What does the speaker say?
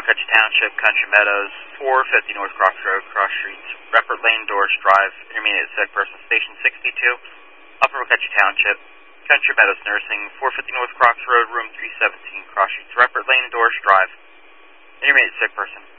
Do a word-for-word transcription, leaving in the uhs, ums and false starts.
McCutcheon Township, Country Meadows, four fifty North Cross Road, Cross Streets, Reppert Lane, Dorch Drive, Intermediate Sick Person, Station sixty-two, Upper McCutcheon Township, Country Meadows Nursing, four fifty North Cross Road, Room three seventeen, Cross Streets, Reppert Lane, Dorch Drive, Intermediate Sick Person.